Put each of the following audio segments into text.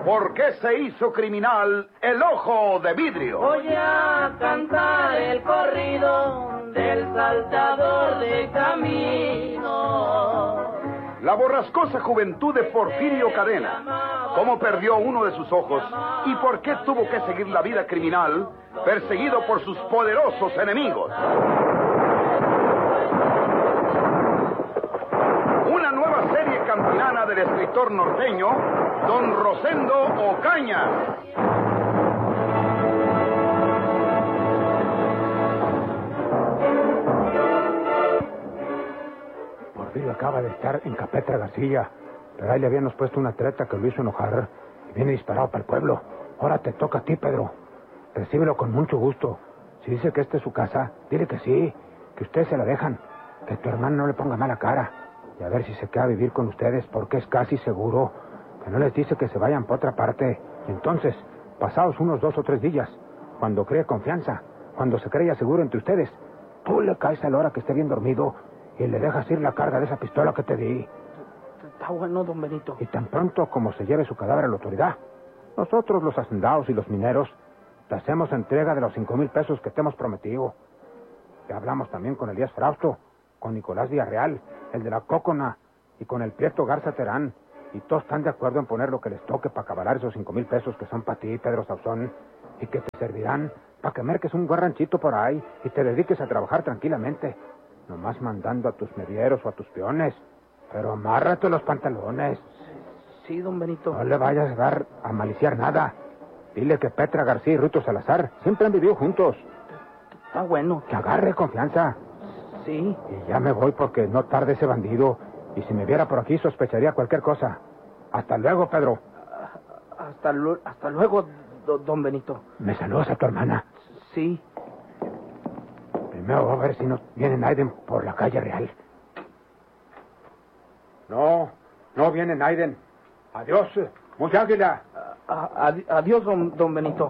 ¿Por qué se hizo criminal el Ojo de Vidrio? Voy a cantar el corrido del saltador de camino. La borrascosa juventud de Porfirio Cadena. Cómo perdió uno de sus ojos y por qué tuvo que seguir la vida criminal perseguido por sus poderosos enemigos. Una nueva serie campilana del escritor norteño, don Rosendo Ocaña. Porfirio acaba de estar en Capetra García, pero ahí le habíamos puesto una treta que lo hizo enojar y viene disparado para el pueblo. Ahora te toca a ti, Pedro. Recíbelo con mucho gusto. Si dice que esta es su casa, dile que sí, que ustedes se la dejan, que tu hermano no le ponga mala cara. Y a ver si se queda a vivir con ustedes, porque es casi seguro que no les dice que se vayan para otra parte. Y entonces, pasados unos 2 o 3 días, cuando cree confianza, cuando se creya seguro entre ustedes, tú le caes a la hora que esté bien dormido y le dejas ir la carga de esa pistola que te di. Está bueno, don Benito. Y tan pronto como se lleve su cadáver a la autoridad, nosotros, los hacendados y los mineros, te hacemos entrega de los 5,000 pesos que te hemos prometido. Ya hablamos también con Elías Frausto, con Nicolás Villarreal, el de la Cócona, y con el Prieto Garza Terán, y todos están de acuerdo en poner lo que les toque para cabalar esos 5,000 pesos que son para ti, Pedro Sauzón, y que te servirán para que merques un buen ranchito por ahí y te dediques a trabajar tranquilamente, nomás mandando a tus medieros o a tus peones, pero amárrate los pantalones. Sí, don Benito. No le vayas a dar a maliciar nada. Dile que Petra García y Ruto Salazar siempre han vivido juntos. Está bueno. Que agarre confianza. Sí. Y ya me voy porque no tarde ese bandido. Y si me viera por aquí sospecharía cualquier cosa. Hasta luego, Pedro. Hasta luego, don Benito. ¿Me saludas a tu hermana? Sí. Primero voy a ver si no viene Naiden por la calle Real. No viene Naiden. Adiós, mucha águila. Adiós, don Benito.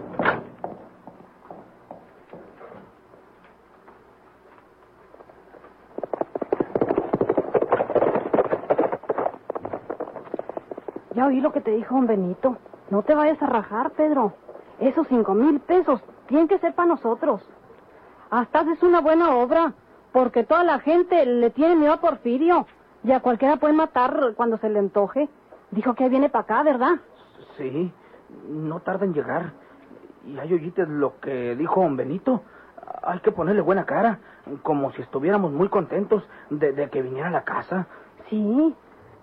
Ya oí lo que te dijo don Benito. No te vayas a rajar, Pedro. Esos 5,000 pesos tienen que ser para nosotros. Hasta haces una buena obra, porque toda la gente le tiene miedo a Porfirio. Y a cualquiera puede matar cuando se le antoje. Dijo que viene para acá, ¿verdad? Sí, no tarda en llegar. Y ahí oíste lo que dijo don Benito. Hay que ponerle buena cara, como si estuviéramos muy contentos de que viniera a la casa. Sí.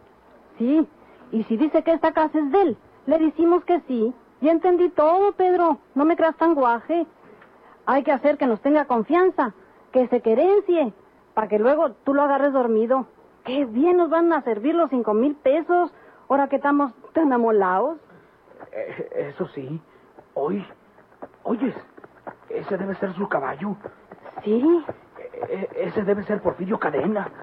Y si dice que esta casa es de él, le decimos que sí. Ya entendí todo, Pedro. No me creas tan guaje. Hay que hacer que nos tenga confianza, que se querencie, para que luego tú lo agarres dormido. Qué bien nos van a servir los 5,000 pesos, ahora que estamos tan amolados. Eso sí. Oyes, ese debe ser su caballo. Sí. Ese debe ser Porfirio Cadena.